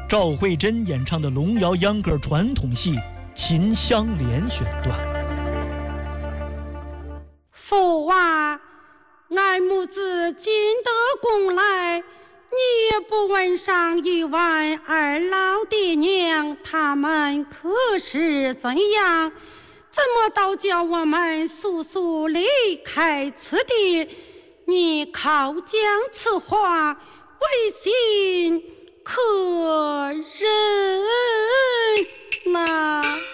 赵慧珍演唱的龙谣秧歌传统戏《秦香莲》选段。 父啊，俺母子尽得功来，你也不问上一问二老爹娘，他们可是怎样？怎么倒叫我们速速离开此地？你考将此话为心可忍呐。